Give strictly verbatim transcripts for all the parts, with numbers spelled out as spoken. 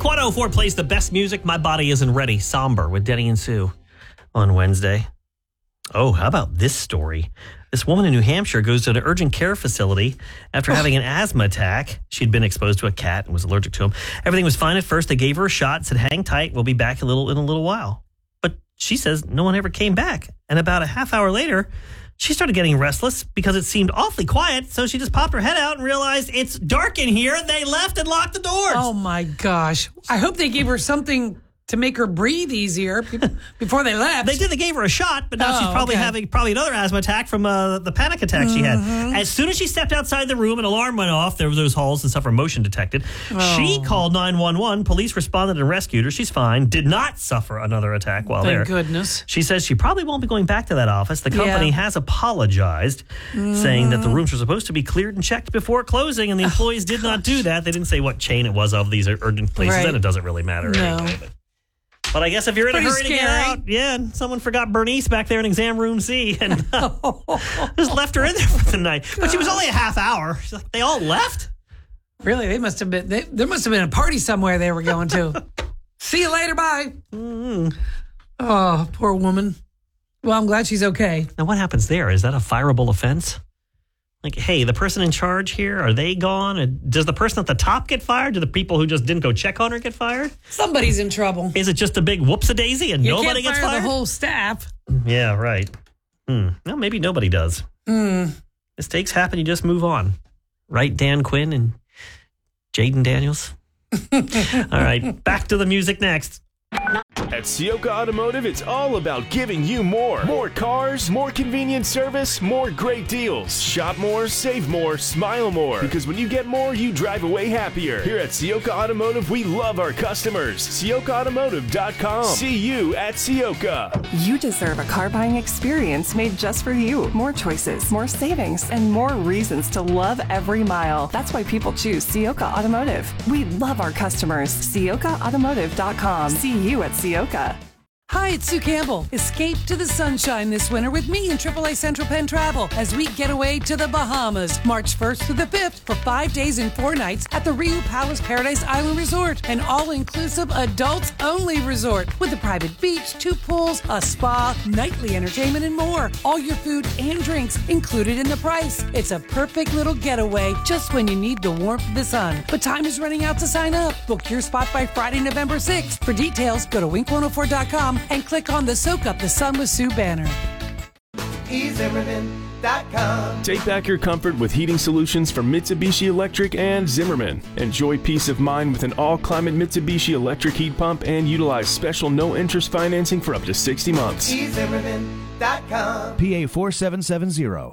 Wink one oh four plays the best music. My Body Isn't Ready. Somber with Denny and Sue on Wednesday. Oh, how about this story? This woman in New Hampshire goes to an urgent care facility after oh. having an asthma attack. She'd been exposed to a cat and was allergic to him. Everything was fine at first. They gave her a shot, said, hang tight. We'll be back a little in a little while. But she says no one ever came back. And about a half hour later, she started getting restless because it seemed awfully quiet. So she just popped her head out and realized it's dark in here. They left and locked the doors. Oh, my gosh. I hope they gave her something to make her breathe easier before they left. They did. They gave her a shot, but now oh, she's probably okay. having probably another asthma attack from uh, the panic attack mm-hmm. she had. As soon as she stepped outside the room, an alarm went off. There were those halls and stuff were motion detected. Oh. She called nine one one. Police responded and rescued her. She's fine. Did not suffer another attack while Thank there. Thank goodness. She says she probably won't be going back to that office. The company yeah. has apologized, mm-hmm. saying that the rooms were supposed to be cleared and checked before closing, and the employees oh, did gosh. not do that. They didn't say what chain it was of these urgent places, right. and it doesn't really matter. No. Anyway, but. But I guess if you're in Pretty a hurry scary. to get out, yeah, and someone forgot Bernice back there in exam room C and uh, just left her in there for the night. But she was only a half hour. She's like, they all left? Really? They must have been. They, there must have been a party somewhere they were going to. See you later. Bye. Mm-hmm. Oh, poor woman. Well, I'm glad she's okay. Now, what happens there? Is that a fireable offense? Like, hey, the person in charge here, are they gone? Does the person at the top get fired? Do the people who just didn't go check on her get fired? Somebody's in trouble. Is it just a big whoopsie-daisy and you nobody can't gets fire fired? The whole staff. Yeah, right. Hmm. Well, maybe nobody does. Mm. Mistakes happen. You just move on. Right, Dan Quinn and Jaden Daniels? All right, back to the music next. At Ciocca Automotive, it's all about giving you more. More cars, more convenient service, more great deals. Shop more, save more, smile more. Because when you get more, you drive away happier. Here at Ciocca Automotive, we love our customers. Ciocca Automotive dot com. See you at Ciocca. You deserve a car buying experience made just for you. More choices, more savings, and more reasons to love every mile. That's why people choose Ciocca Automotive. We love our customers. Ciocca Automotive dot com. See you at Ciocca. Hi, it's Sue Campbell. Escape to the sunshine this winter with me and triple A Central Penn Travel as we get away to the Bahamas, March first through the fifth for five days and four nights at the Riu Palace Paradise Island Resort, an all-inclusive adults-only resort with a private beach, two pools, a spa, nightly entertainment, and more. All your food and drinks included in the price. It's a perfect little getaway just when you need the warmth of the sun. But time is running out to sign up. Book your spot by Friday, November sixth. For details, go to wink one oh four dot com and click on the Soak Up the Sun with Sue banner. e zimmerman dot com. Take back your comfort with heating solutions from Mitsubishi Electric and Zimmerman. Enjoy peace of mind with an all-climate Mitsubishi electric heat pump and utilize special no-interest financing for up to sixty months. e zimmerman dot com. P A four seven seven zero.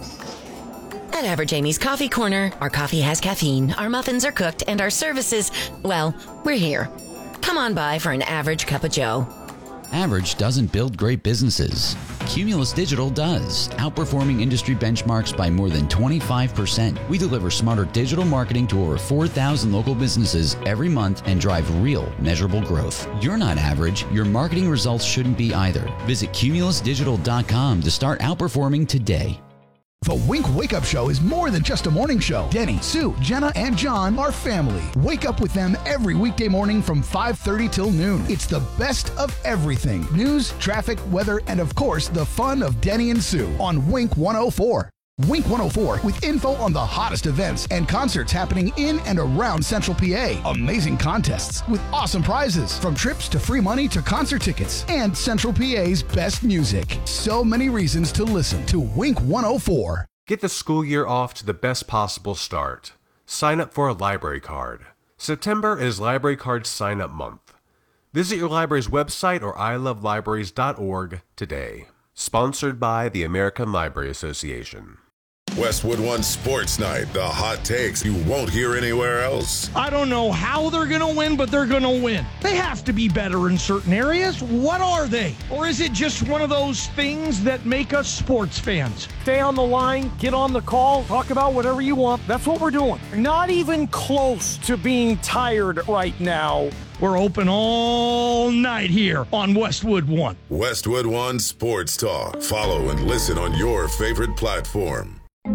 At Average Amy's Coffee Corner, our coffee has caffeine, our muffins are cooked, and our services, well, we're here. Come on by for an average cup of joe. Average doesn't build great businesses. Cumulus Digital does, outperforming industry benchmarks by more than twenty-five percent. We deliver smarter digital marketing to over four thousand local businesses every month and drive real, measurable growth. You're not average. Your marketing results shouldn't be either. Visit cumulus digital dot com to start outperforming today. The Wink Wake Up Show is more than just a morning show. Denny, Sue, Jenna, and John are family. Wake up with them every weekday morning from five thirty till noon. It's the best of everything. News, traffic, weather, and of course, the fun of Denny and Sue on Wink one oh four. Wink one oh four with info on the hottest events and concerts happening in and around Central P A. Amazing contests with awesome prizes from trips to free money to concert tickets and Central P A's best music. So many reasons to listen to Wink one oh four. Get the school year off to the best possible start. Sign up for a library card. September is Library Card Sign Up Month. Visit your library's website or i love libraries dot org today. Sponsored by the American Library Association. Westwood One Sports Night, the hot takes you won't hear anywhere else. I don't know how they're going to win, but they're going to win. They have to be better in certain areas. What are they? Or is it just one of those things that make us sports fans? Stay on the line, get on the call, talk about whatever you want. That's what we're doing. Not even close to being tired right now. We're open all night here on Westwood One. Westwood One Sports Talk. Follow and listen on your favorite platform.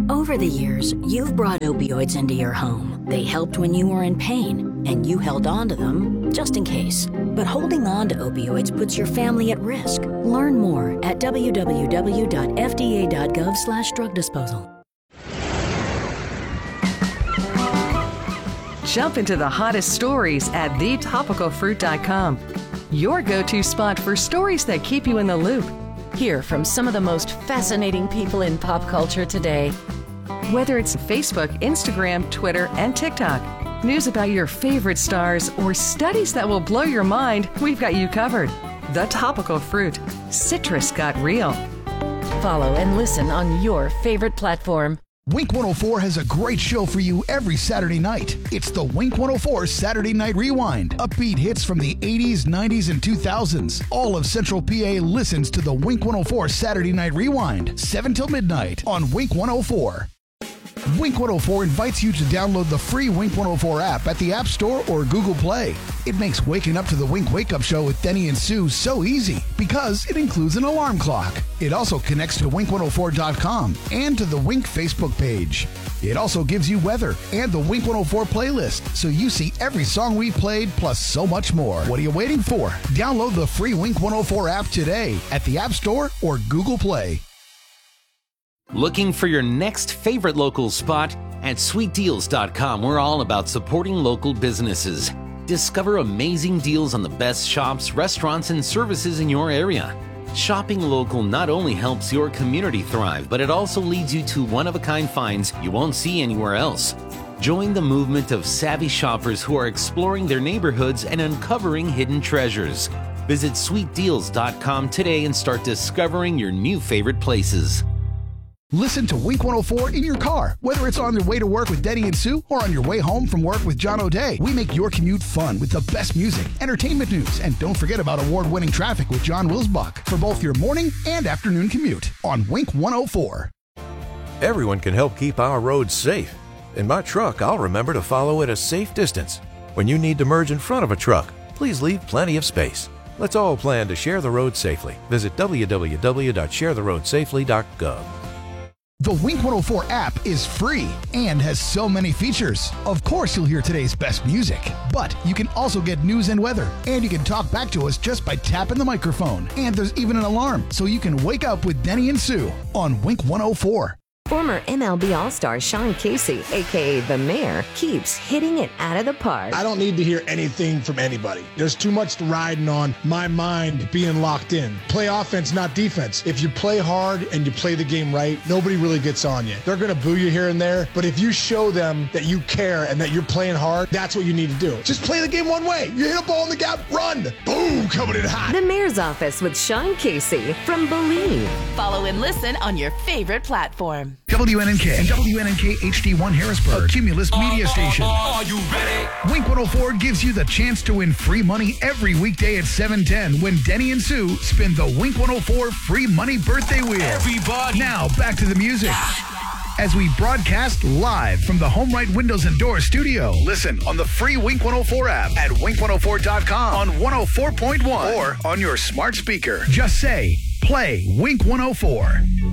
Over the years, you've brought opioids into your home. They helped when you were in pain, and you held on to them just in case. But holding on to opioids puts your family at risk. Learn more at w w w dot f d a dot gov slash drug disposal. Jump into the hottest stories at the topical fruit dot com. Your go-to spot for stories that keep you in the loop. Hear from some of the most fascinating people in pop culture today. Whether it's Facebook, Instagram, Twitter, and TikTok, news about your favorite stars, or studies that will blow your mind, we've got you covered. The Topical Fruit. Citrus got real. Follow and listen on your favorite platform. Wink one oh four has a great show for you every Saturday night. It's the Wink one oh four Saturday Night Rewind. Upbeat hits from the eighties, nineties, and two thousands. All of Central P A listens to the Wink one oh four Saturday Night Rewind, seven till midnight on Wink one oh four. Wink one oh four invites you to download the free Wink one oh four app at the App Store or Google Play. It makes waking up to the Wink Wake Up Show with Denny and Sue so easy because it includes an alarm clock. It also connects to wink one oh four dot com and to the Wink Facebook page. It also gives you weather and the Wink one oh four playlist, so you see every song we played plus so much more. What are you waiting for? Download the free Wink one oh four app today at the App Store or Google Play. Looking for your next favorite local spot? At sweet deals dot com, we're all about supporting local businesses. Discover amazing deals on the best shops, restaurants, and services in your area. Shopping local not only helps your community thrive, but it also leads you to one-of-a-kind finds you won't see anywhere else. Join the movement of savvy shoppers who are exploring their neighborhoods and uncovering hidden treasures. Visit sweet deals dot com today and start discovering your new favorite places. Listen to Wink one oh four in your car, whether it's on your way to work with Denny and Sue or on your way home from work with John O'Day. We make your commute fun with the best music, entertainment news, and don't forget about award-winning traffic with John Wilsbach for both your morning and afternoon commute on Wink one oh four. Everyone can help keep our roads safe. In my truck, I'll remember to follow at a safe distance. When you need to merge in front of a truck, please leave plenty of space. Let's all plan to share the road safely. Visit w w w dot share the road safely dot gov. The Wink one oh four app is free and has so many features. Of course, you'll hear today's best music, but you can also get news and weather, and you can talk back to us just by tapping the microphone. And there's even an alarm, so you can wake up with Denny and Sue on Wink one oh four. Former M L B All-Star Sean Casey, a k a. The Mayor, keeps hitting it out of the park. I don't need to hear anything from anybody. There's too much riding on my mind being locked in. Play offense, not defense. If you play hard and you play the game right, nobody really gets on you. They're going to boo you here and there, but if you show them that you care and that you're playing hard, that's what you need to do. Just play the game one way. You hit a ball in the gap, run. Boom, coming in hot. The Mayor's Office with Sean Casey from Believe. Follow and listen on your favorite platform. W N N K and W N N K H D one Harrisburg, a Cumulus media station. Are you ready? Wink one oh four gives you the chance to win free money every weekday at seven ten when Denny and Sue spin the Wink one oh four free money birthday wheel. Everybody. Now, back to the music. As we broadcast live from the Home Right Windows and Doors studio. Listen on the free Wink one oh four app at wink one oh four dot com on one oh four point one or on your smart speaker. Just say, play Wink one oh four.